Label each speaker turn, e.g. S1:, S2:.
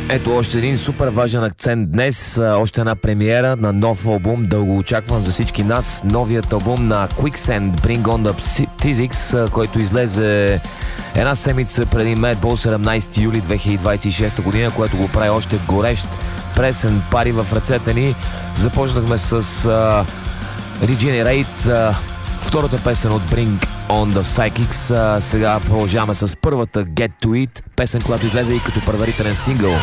S1: Ето още един супер важен акцент днес, още една премиера на нов албум, дълго очакван за всички нас. Новият албум на Quicksand, Bring on the Physics, който излезе една седмица преди Madball, 17 юли 2026 година, което го прави още горещ, пресен, пари в ръцете ни. Започнахме с Regenerate, втората песен от Bring on the Psychics. Сега продължаваме с първата Get to It, песен, която излезе и като предварителен сингъл.